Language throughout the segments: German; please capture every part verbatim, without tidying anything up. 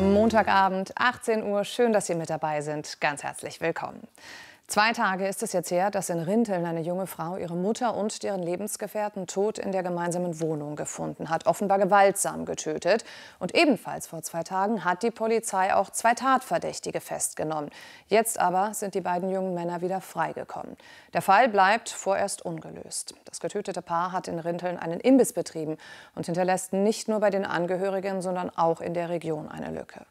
Montagabend, achtzehn Uhr. Schön, dass Sie mit dabei sind. Ganz herzlich willkommen. Zwei Tage ist es jetzt her, dass in Rinteln eine junge Frau ihre Mutter und deren Lebensgefährten tot in der gemeinsamen Wohnung gefunden hat, offenbar gewaltsam getötet. Und ebenfalls vor zwei Tagen hat die Polizei auch zwei Tatverdächtige festgenommen. Jetzt aber sind die beiden jungen Männer wieder freigekommen. Der Fall bleibt vorerst ungelöst. Das getötete Paar hat in Rinteln einen Imbiss betrieben und hinterlässt nicht nur bei den Angehörigen, sondern auch in der Region eine Lücke.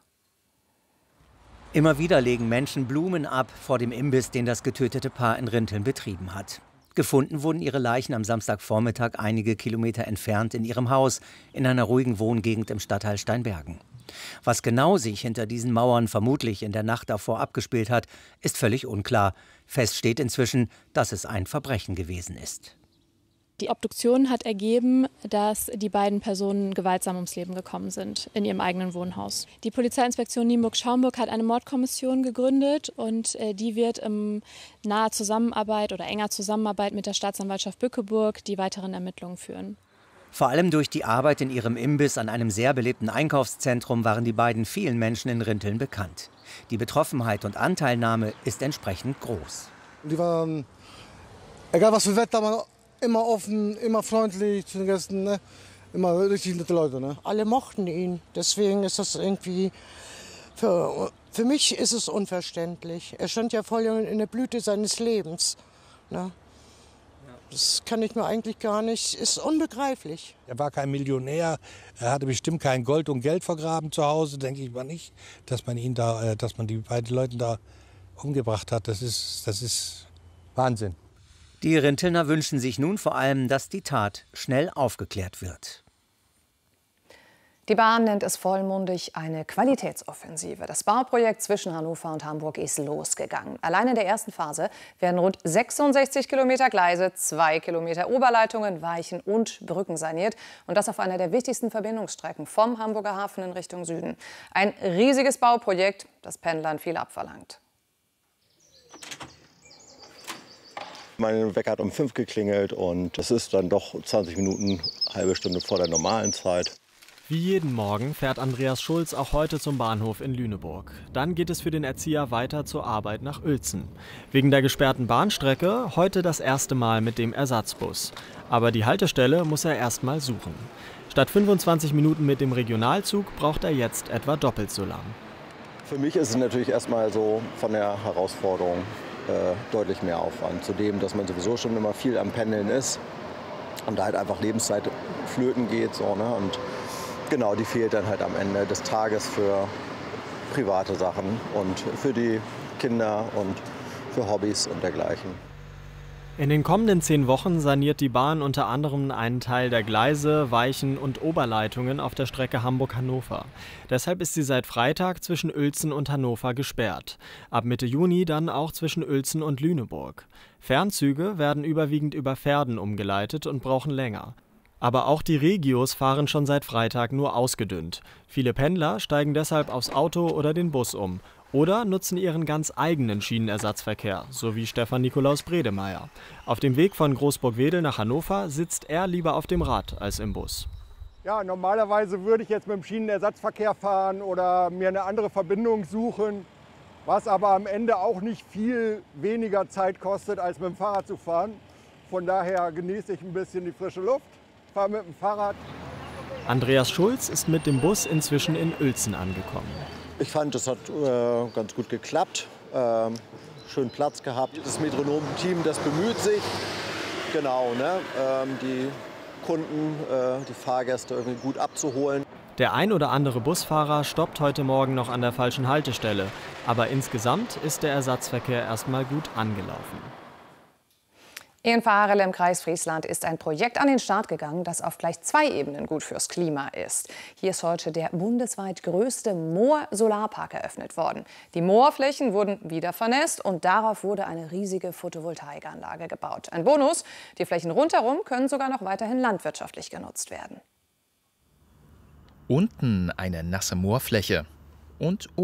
Immer wieder legen Menschen Blumen ab vor dem Imbiss, den das getötete Paar in Rinteln betrieben hat. Gefunden wurden ihre Leichen am Samstagvormittag einige Kilometer entfernt in ihrem Haus in einer ruhigen Wohngegend im Stadtteil Steinbergen. Was genau sich hinter diesen Mauern vermutlich in der Nacht davor abgespielt hat, ist völlig unklar. Fest steht inzwischen, dass es ein Verbrechen gewesen ist. Die Obduktion hat ergeben, dass die beiden Personen gewaltsam ums Leben gekommen sind in ihrem eigenen Wohnhaus. Die Polizeiinspektion Nienburg-Schaumburg hat eine Mordkommission gegründet und äh, die wird in naher Zusammenarbeit oder enger Zusammenarbeit mit der Staatsanwaltschaft Bückeburg die weiteren Ermittlungen führen. Vor allem durch die Arbeit in ihrem Imbiss an einem sehr belebten Einkaufszentrum waren die beiden vielen Menschen in Rinteln bekannt. Die Betroffenheit und Anteilnahme ist entsprechend groß. Die waren, egal was für Wetter, man immer offen, immer freundlich zu den Gästen, ne? Immer richtig nette Leute. Ne? Alle mochten ihn, deswegen ist das irgendwie, für, für mich ist es unverständlich. Er stand ja voll in der Blüte seines Lebens. Ne? Das kann ich mir eigentlich gar nicht, ist unbegreiflich. Er war kein Millionär, er hatte bestimmt kein Gold und Geld vergraben zu Hause, denke ich mal nicht, dass man ihn da, dass man die beiden Leute da umgebracht hat. Das ist, das ist Wahnsinn. Die Rintelner wünschen sich nun vor allem, dass die Tat schnell aufgeklärt wird. Die Bahn nennt es vollmundig eine Qualitätsoffensive. Das Bauprojekt zwischen Hannover und Hamburg ist losgegangen. Allein in der ersten Phase werden rund sechsundsechzig Kilometer Gleise, zwei Kilometer Oberleitungen, Weichen und Brücken saniert. Und das auf einer der wichtigsten Verbindungsstrecken vom Hamburger Hafen in Richtung Süden. Ein riesiges Bauprojekt, das Pendlern viel abverlangt. Mein Wecker hat um fünf geklingelt und es ist dann doch zwanzig Minuten, halbe Stunde vor der normalen Zeit. Wie jeden Morgen fährt Andreas Schulz auch heute zum Bahnhof in Lüneburg. Dann geht es für den Erzieher weiter zur Arbeit nach Uelzen. Wegen der gesperrten Bahnstrecke heute das erste Mal mit dem Ersatzbus. Aber die Haltestelle muss er erst mal suchen. Statt fünfundzwanzig Minuten mit dem Regionalzug braucht er jetzt etwa doppelt so lang. Für mich ist es natürlich erstmal so von der Herausforderung äh, deutlich mehr Aufwand. Zudem, dass man sowieso schon immer viel am Pendeln ist und da halt einfach Lebenszeit flöten geht. So, ne? Und genau, die fehlt dann halt am Ende des Tages für private Sachen und für die Kinder und für Hobbys und dergleichen. In den kommenden zehn Wochen saniert die Bahn unter anderem einen Teil der Gleise, Weichen und Oberleitungen auf der Strecke Hamburg-Hannover. Deshalb ist sie seit Freitag zwischen Uelzen und Hannover gesperrt. Ab Mitte Juni dann auch zwischen Uelzen und Lüneburg. Fernzüge werden überwiegend über Verden umgeleitet und brauchen länger. Aber auch die Regios fahren schon seit Freitag nur ausgedünnt. Viele Pendler steigen deshalb aufs Auto oder den Bus um oder nutzen ihren ganz eigenen Schienenersatzverkehr, so wie Stefan Nikolaus Bredemeier. Auf dem Weg von Großburg-Wedel nach Hannover sitzt er lieber auf dem Rad als im Bus. Ja, normalerweise würde ich jetzt mit dem Schienenersatzverkehr fahren oder mir eine andere Verbindung suchen, was aber am Ende auch nicht viel weniger Zeit kostet, als mit dem Fahrrad zu fahren. Von daher genieße ich ein bisschen die frische Luft. Fahre mit dem Fahrrad. Andreas Schulz ist mit dem Bus inzwischen in Uelzen angekommen. Ich fand, das hat äh, ganz gut geklappt. Ähm, schön Platz gehabt. Das Metronom-Team, das bemüht sich, genau, ne, ähm, die Kunden, äh, die Fahrgäste irgendwie gut abzuholen. Der ein oder andere Busfahrer stoppt heute Morgen noch an der falschen Haltestelle. Aber insgesamt ist der Ersatzverkehr erstmal gut angelaufen. In Verharrel im Kreis Friesland ist ein Projekt an den Start gegangen, das auf gleich zwei Ebenen gut fürs Klima ist. Hier ist heute der bundesweit größte Moor-Solarpark eröffnet worden. Die Moorflächen wurden wieder vernässt und darauf wurde eine riesige Photovoltaikanlage gebaut. Ein Bonus, die Flächen rundherum können sogar noch weiterhin landwirtschaftlich genutzt werden. Unten eine nasse Moorfläche und